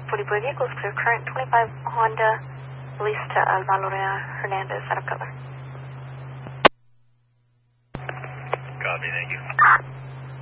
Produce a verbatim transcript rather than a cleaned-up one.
forty-four vehicles, clear current, twenty-five Honda, release to Alba Lorena Hernandez, out of cover. Copy, thank you.